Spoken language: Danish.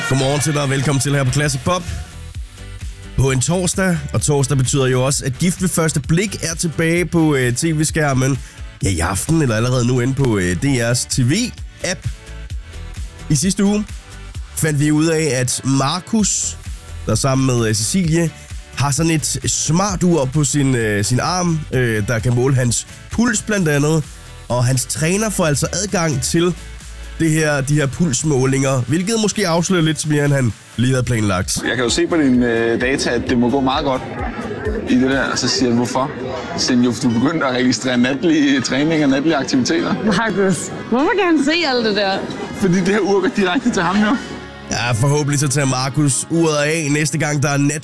Godmorgen til dig, og velkommen til her på Classic Pop. På en torsdag, og torsdag betyder jo også, at Gift ved første blik er tilbage på tv-skærmen. Ja, i aften, eller allerede nu inde på DR's TV-app. I sidste uge fandt vi ud af, at Markus, der sammen med Cecilie, har sådan et smart ur på sin arm, der kan måle hans puls blandt andet. Og hans træner får altså adgang til de her pulsmålinger, hvilket måske afslører lidt mere, end han lige havde planlagt. Jeg kan jo se på dine data, at det må gå meget godt i det der, og så siger jeg, hvorfor? Så jo, du begyndte at registrere natlige træninger og natlige aktiviteter. Markus, hvorfor kan han se alt det der? Fordi det her ur går direkte til ham jo. Ja, forhåbentlig så tager Markus uret af næste gang, der er